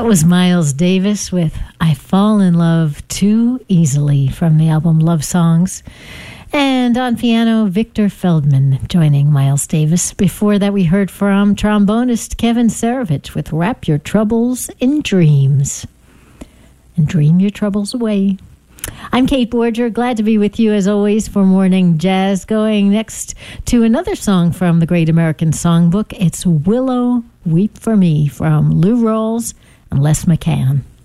was Miles Davis with I Fall in Love Too Easily from the album Love Songs. And on piano, Victor Feldman joining Miles Davis. Before that, we heard from trombonist Kevin Sarovich with Wrap Your Troubles in Dreams. And dream your troubles away. I'm Kate Borger, glad to be with you as always for Morning Jazz. Going next to another song from the Great American Songbook. It's Willow Weep for Me from Lou Rawls and Les McCann.